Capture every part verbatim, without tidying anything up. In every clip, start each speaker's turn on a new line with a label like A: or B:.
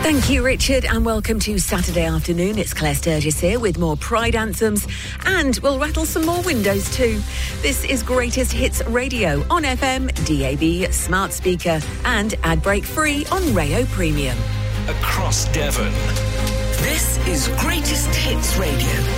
A: Thank you, Richard, and welcome to Saturday afternoon. It's Claire Sturgis here with more Pride anthems, and we'll rattle some more windows too. This is Greatest Hits Radio on F M, D A B, smart speaker, and ad break free on Rayo Premium.
B: Across Devon.
C: This is Greatest Hits Radio.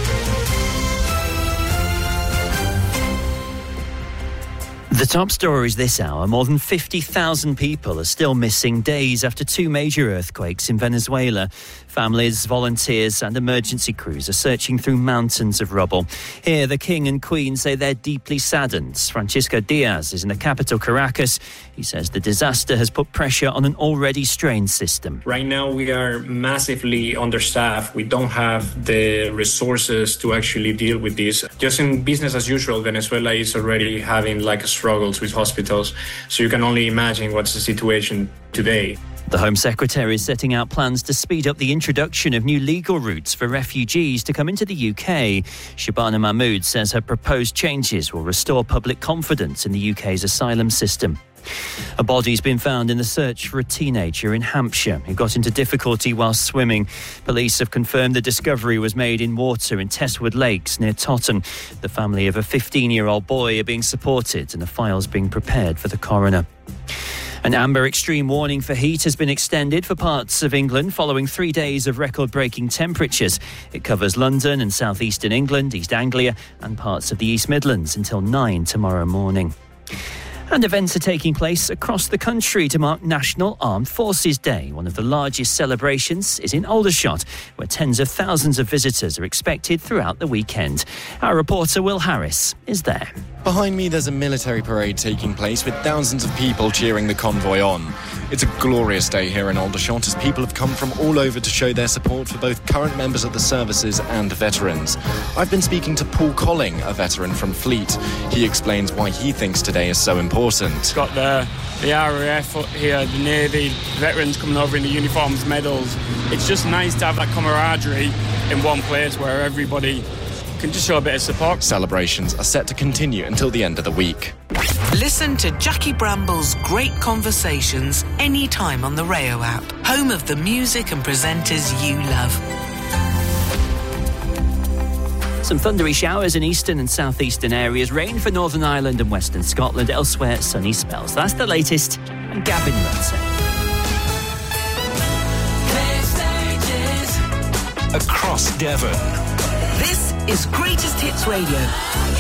D: The top stories this hour: more than fifty thousand people are still missing days after two major earthquakes in Venezuela. Families, volunteers and emergency crews are searching through mountains of rubble. Here, the King and Queen say they're deeply saddened. Francisco Diaz is in the capital, Caracas. He says the disaster has put pressure on an already strained system.
E: Right now, we are massively understaffed. We don't have the resources to actually deal with this. Just in business as usual, Venezuela is already having like struggles with hospitals. So you can only imagine what's the situation today.
D: The Home Secretary is setting out plans to speed up the introduction of new legal routes for refugees to come into the U K. Shabana Mahmood says her proposed changes will restore public confidence in the U K's asylum system. A body's been found in the search for a teenager in Hampshire who got into difficulty while swimming. Police have confirmed the discovery was made in water in Testwood Lakes near Totton. The family of a fifteen-year-old boy are being supported and a file's being prepared for the coroner. An amber extreme warning for heat has been extended for parts of England following three days of record-breaking temperatures. It covers London and southeastern England, East Anglia and parts of the East Midlands until nine tomorrow morning. And events are taking place across the country to mark National Armed Forces Day. One of the largest celebrations is in Aldershot, where tens of thousands of visitors are expected throughout the weekend. Our reporter Will Harris is there.
F: Behind me there's a military parade taking place with thousands of people cheering the convoy on. It's a glorious day here in Aldershot as people have come from all over to show their support for both current members of the services and veterans. I've been speaking to Paul Colling, a veteran from Fleet. He explains why he thinks today is so important.
G: It's got the, the R A F here, the Navy, veterans coming over in the uniforms, medals. It's just nice to have that camaraderie in one place where everybody can just show a bit of support.
F: Celebrations are set to continue until the end of the week.
C: Listen to Jackie Bramble's great conversations anytime on the Rayo app, home of the music and presenters you love.
D: Some thundery showers in eastern and southeastern areas, rain for Northern Ireland and Western Scotland, elsewhere sunny spells. That's the latest. I'm Gavin Runsell.
B: Across Devon.
C: This is Greatest Hits Radio.